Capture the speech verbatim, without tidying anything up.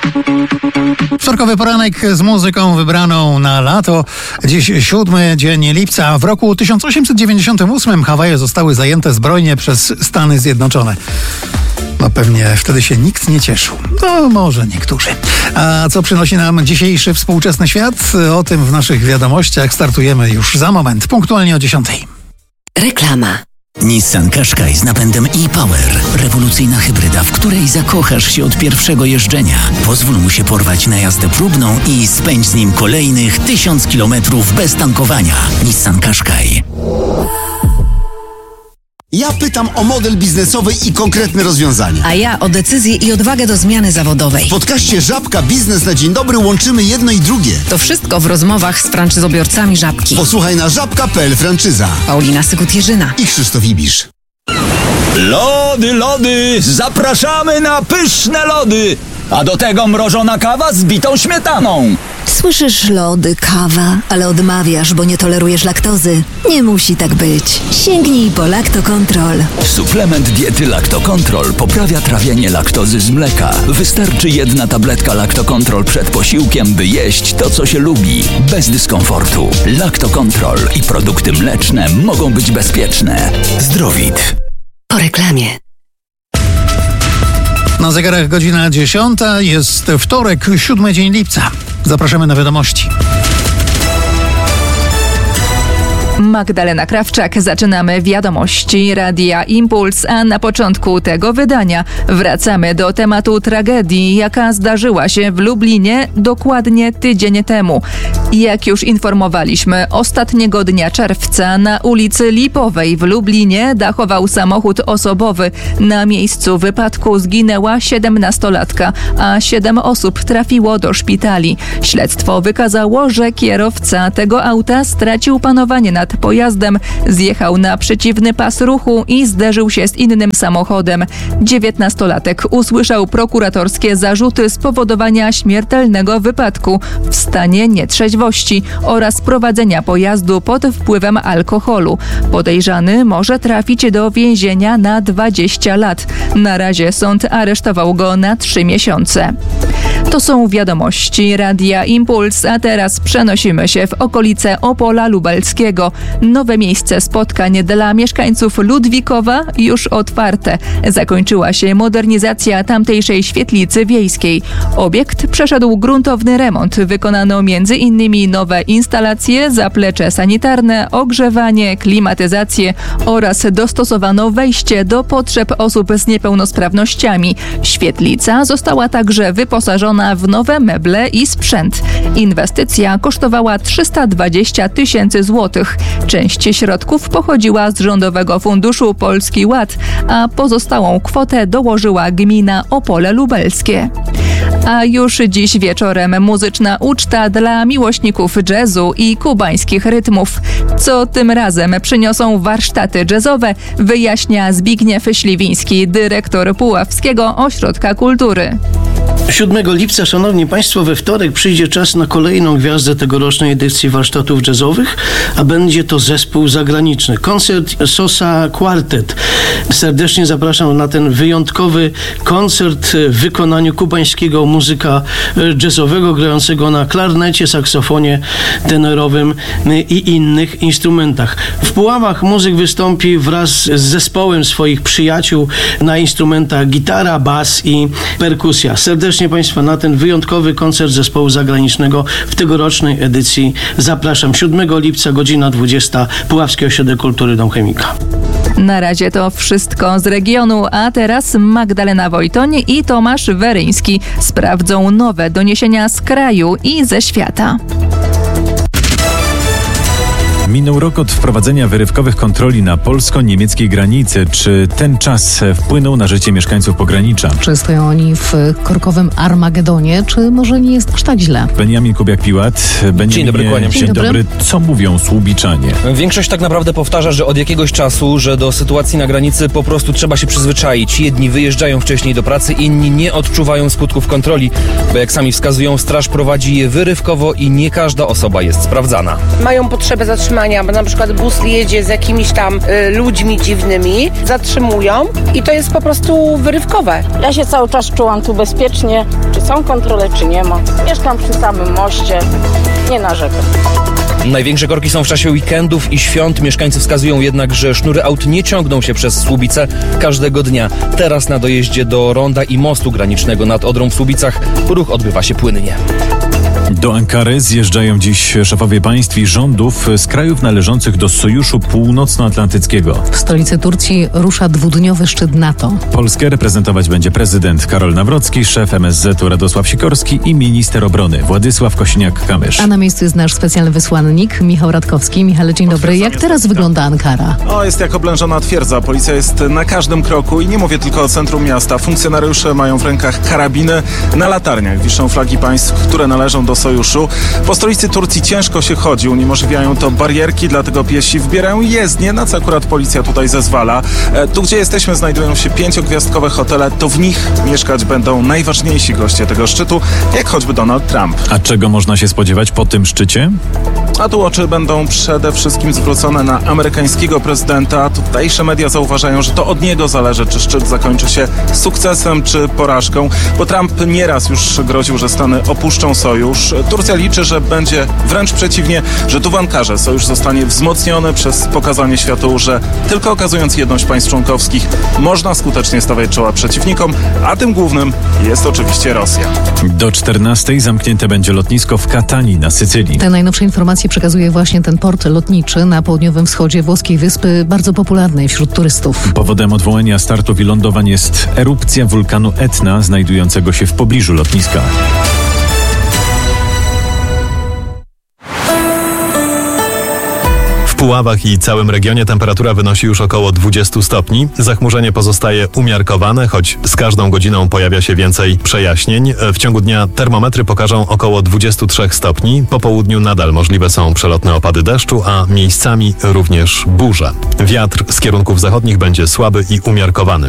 Wtorkowy poranek z muzyką wybraną na lato. Dziś siódmy dzień lipca. W roku tysiąc osiemset dziewięćdziesiątym ósmym Hawaje zostały zajęte zbrojnie przez Stany Zjednoczone. No pewnie wtedy się nikt nie cieszył. No może niektórzy. A co przynosi nam dzisiejszy współczesny świat? O tym w naszych wiadomościach. Startujemy już za moment, punktualnie o dziesiątej. Reklama. Nissan Qashqai z napędem e-Power. Rewolucyjna hybryda, w której zakochasz się od pierwszego jeżdżenia. Pozwól mu się porwać na jazdę próbną i spędź z nim kolejnych tysiąc kilometrów bez tankowania. Nissan Qashqai. Ja pytam o model biznesowy i konkretne rozwiązanie. A ja o decyzję i odwagę do zmiany zawodowej. W podcaście Żabka Biznes na Dzień Dobry łączymy jedno i drugie. To wszystko w rozmowach z franczyzobiorcami Żabki. Posłuchaj na żabka kropka pe el franczyza. Paulina Sykut-Jerzyna I Krzysztof Ibisz. Lody, lody! Zapraszamy na pyszne lody! A do tego mrożona kawa z bitą śmietaną. Słyszysz lody, kawa, ale odmawiasz, bo nie tolerujesz laktozy. Nie musi tak być. Sięgnij po Laktokontrol. Suplement diety Laktokontrol poprawia trawienie laktozy z mleka. Wystarczy jedna tabletka Laktokontrol przed posiłkiem, by jeść to, co się lubi, bez dyskomfortu. Laktokontrol i produkty mleczne mogą być bezpieczne. Zdrowit. po reklamie. Na zegarach godzina dziesiąta, jest wtorek, siódmy dzień lipca. Zapraszamy na wiadomości. Magdalena Krawczak. Zaczynamy wiadomości Radia Impuls, a na początku tego wydania wracamy do tematu tragedii, jaka zdarzyła się w Lublinie dokładnie tydzień temu. Jak już informowaliśmy, ostatniego dnia czerwca na ulicy Lipowej w Lublinie dachował samochód osobowy. Na miejscu wypadku zginęła siedemnastolatka, a siedem osób trafiło do szpitali. Śledztwo wykazało, że kierowca tego auta stracił panowanie nad pojazdem, zjechał na przeciwny pas ruchu i zderzył się z innym samochodem. Dziewiętnastolatek usłyszał prokuratorskie zarzuty spowodowania śmiertelnego wypadku w stanie nietrzeźwości oraz prowadzenia pojazdu pod wpływem alkoholu. Podejrzany może trafić do więzienia na dwadzieścia lat. Na razie sąd aresztował go na trzy miesiące. To są wiadomości Radia Impuls, a teraz przenosimy się w okolice Opola Lubelskiego. Nowe miejsce spotkań dla mieszkańców Ludwikowa już otwarte. Zakończyła się modernizacja tamtejszej świetlicy wiejskiej. Obiekt przeszedł gruntowny remont. Wykonano między innymi nowe instalacje, zaplecze sanitarne, ogrzewanie, klimatyzację oraz dostosowano wejście do potrzeb osób z niepełnosprawnościami. Świetlica została także wyposażona w nowe meble i sprzęt. Inwestycja kosztowała trzysta dwadzieścia tysięcy złotych. Część środków pochodziła z Rządowego Funduszu Polski Ład, a pozostałą kwotę dołożyła gmina Opole Lubelskie. A już dziś wieczorem muzyczna uczta dla miłośników jazzu i kubańskich rytmów. Co tym razem przyniosą warsztaty jazzowe, wyjaśnia Zbigniew Śliwiński, dyrektor Puławskiego Ośrodka Kultury. siódmego lipca, szanowni państwo, we wtorek przyjdzie czas na kolejną gwiazdę tegorocznej edycji warsztatów jazzowych, a będzie to zespół zagraniczny. Koncert Sosa Quartet. Serdecznie zapraszam na ten wyjątkowy koncert w wykonaniu kubańskiego muzyka jazzowego grającego na klarnecie, saksofonie tenorowym i innych instrumentach. W Puławach muzyk wystąpi wraz z zespołem swoich przyjaciół na instrumentach gitara, bas i perkusja. Serdecznie państwa na ten wyjątkowy koncert zespołu zagranicznego w tegorocznej edycji zapraszam. siódmego lipca, godzina dwudziesta, Puławski Ośrodek Kultury Dom Chemika. Na razie to wszystko z regionu, a teraz Magdalena Wojtoń i Tomasz Weryński sprawdzą nowe doniesienia z kraju i ze świata. Minął rok od wprowadzenia wyrywkowych kontroli na polsko-niemieckiej granicy. Czy ten czas wpłynął na życie mieszkańców pogranicza? Czy stoją oni w korkowym Armagedonie, czy może nie jest aż tak źle? Beniamin Kubiak-Piłat. Beniaminie, Dzień dobry, kłaniam się. Dzień dobry. Co mówią Słubiczanie? Większość tak naprawdę powtarza, że od jakiegoś czasu, że do sytuacji na granicy po prostu trzeba się przyzwyczaić. Jedni wyjeżdżają wcześniej do pracy, inni nie odczuwają skutków kontroli, bo jak sami wskazują, straż prowadzi je wyrywkowo i nie każda osoba jest sprawdzana. Mają potrzebę zatrzymania zatrzymania, bo na przykład bus jedzie z jakimiś tam y, ludźmi dziwnymi, zatrzymują i to jest po prostu wyrywkowe. Ja się cały czas czułam tu bezpiecznie, czy są kontrole, czy nie ma. Mieszkam przy samym moście, nie narzekam. Największe korki są w czasie weekendów i świąt. Mieszkańcy wskazują jednak, że sznury aut nie ciągną się przez Słubice każdego dnia. Teraz na dojeździe do ronda i mostu granicznego nad Odrą w Słubicach ruch odbywa się płynnie. Do Ankary zjeżdżają dziś szefowie państw i rządów z krajów należących do Sojuszu Północnoatlantyckiego. W stolicy Turcji rusza dwudniowy szczyt NATO. Polskę reprezentować będzie prezydent Karol Nawrocki, szef M S Z-u Radosław Sikorski i minister obrony Władysław Kosiniak-Kamysz. A na miejscu jest nasz specjalny wysłannik Michał Radkowski. Michale, dzień dobry. Jak teraz wygląda Ankara? O, jest jak oblężona twierdza. Policja jest na każdym kroku i nie mówię tylko o centrum miasta. Funkcjonariusze mają w rękach karabiny. Na latarniach wiszą flagi państw, które należą do Sojuszu. Po stolicy Turcji ciężko się chodzi, uniemożliwiają to barierki, dlatego piesi wbierają jezdnie, na co akurat policja tutaj zezwala. E, tu, gdzie jesteśmy, znajdują się pięciogwiazdkowe hotele, to w nich mieszkać będą najważniejsi goście tego szczytu, jak choćby Donald Trump. A czego można się spodziewać po tym szczycie? A tu oczy będą przede wszystkim zwrócone na amerykańskiego prezydenta. Tutejsze media zauważają, że to od niego zależy, czy szczyt zakończy się sukcesem, czy porażką, bo Trump nieraz już groził, że Stany opuszczą sojusz. Turcja liczy, że będzie wręcz przeciwnie, że tu w Ankarze sojusz zostanie wzmocniony przez pokazanie światu, że tylko okazując jedność państw członkowskich można skutecznie stawiać czoła przeciwnikom, a tym głównym jest oczywiście Rosja. Do czternastej zamknięte będzie lotnisko w Katanii na Sycylii. Te najnowsze informacje przekazuje właśnie ten port lotniczy na południowym wschodzie włoskiej wyspy, bardzo popularnej wśród turystów. Powodem odwołania startów i lądowań jest erupcja wulkanu Etna, znajdującego się w pobliżu lotniska. W Puławach i całym regionie temperatura wynosi już około dwadzieścia stopni. Zachmurzenie pozostaje umiarkowane, choć z każdą godziną pojawia się więcej przejaśnień. W ciągu dnia termometry pokażą około dwadzieścia trzy stopni. Po południu nadal możliwe są przelotne opady deszczu, a miejscami również burze. Wiatr z kierunków zachodnich będzie słaby i umiarkowany.